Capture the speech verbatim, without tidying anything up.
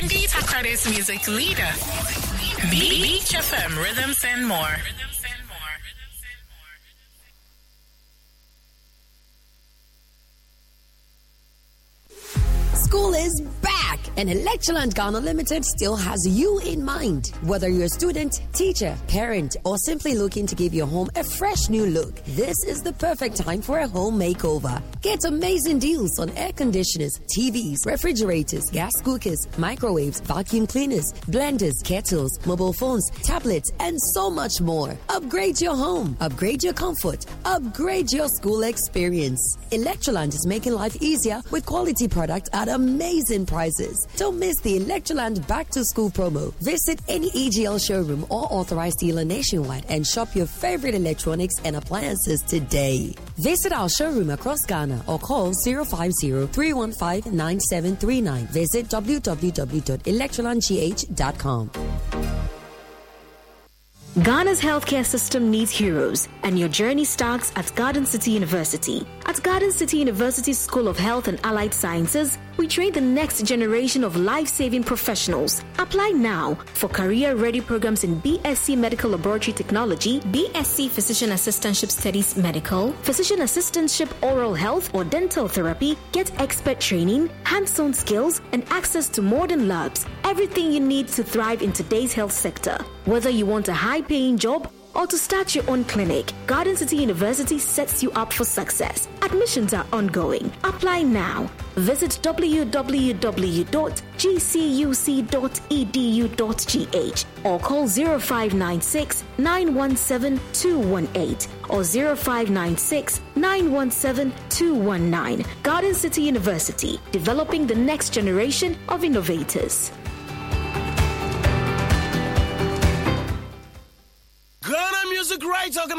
Indeed, Takrade's music leader. Beach F M, Rhythms and More. School is back, and Electroland Ghana Limited still has you in mind. Whether you're a student, teacher, parent, or simply looking to give your home a fresh new look, this is the perfect time for a home makeover. Get amazing deals on air conditioners, T Vs, refrigerators, gas cookers, microwaves, vacuum cleaners, blenders, kettles, mobile phones, tablets, and so much more. Upgrade your home, upgrade your comfort, upgrade your school experience. Electroland is making life easier with quality products at amazing prices. Don't miss the Electroland Back to School promo. Visit any E G L showroom or authorized dealer nationwide and shop your favorite electronics and appliances today. Visit our showroom across Ghana or call zero five zero, three one five, nine seven three nine. Visit w w w dot electroland g h dot com. Ghana's healthcare system needs heroes, and your journey starts at Garden City University. At Garden City University School of Health and Allied Sciences, we train the next generation of life-saving professionals. Apply now for career-ready programs in B S c Medical Laboratory Technology, B S c Physician Assistantship Studies Medical, Physician Assistantship Oral Health or Dental Therapy. Get expert training, hands-on skills, and access to modern labs. Everything you need to thrive in today's health sector. Whether you want a high-paying job or to start your own clinic, Garden City University sets you up for success. Admissions are ongoing. Apply now. Visit w w w dot g c u c dot e d u dot g h or call zero five nine six, nine one seven, two one eight or zero five nine six, nine one seven, two one nine. Garden City University, developing the next generation of innovators. Ghana Music Rights Organization.